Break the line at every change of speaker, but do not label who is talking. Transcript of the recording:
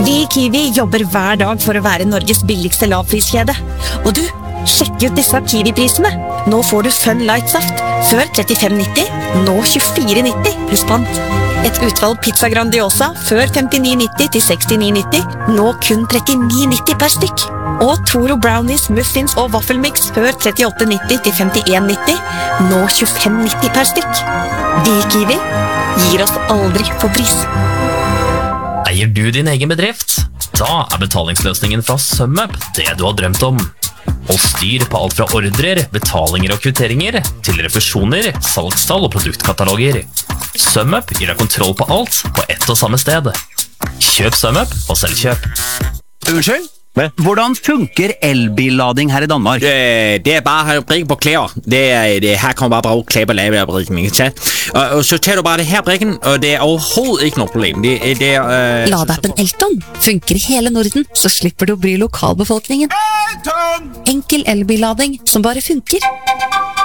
Vi i Kiwi jobber hver dag for å være Norges billigste lavpriskjede. Og du, sjekk ut disse Kiwi-prisene. Nå får du Fun Light-saft, før 35,90, nå 24,90 pluss pant. Et utvalg pizza Grandiosa, før 59,90 til 69,90, nå kun 39,90 per stykk. Og Toro Brownies, Muffins og Waffelmix, før 38,90 til 51,90, nå 25,90 per stykk. Vi i Kiwi gir oss aldri på pris.
Eier du din egen bedrift? Da betalingsløsningen fra SumUp det du har drømt om. Og styr på alt fra ordrer, betalinger og kvitteringer, til refusjoner, salgstall og produktkataloger. SumUp gir deg kontroll på alt på ett og samme sted. Kjøp SumUp og selvkjøp.
Unnskyld? Hvordan funker elbillading her i Danmark?
Det bare brikke på klæder. Her kan man bare bruge klæder på lavebrikken. Og så tager du bare det her brikken, og det overhovedet ikke noget problem.
Ladeappen Elton funker i hele Norden, så slipper du å bry lokalbefolkningen. Enkel elbillading som bare funker.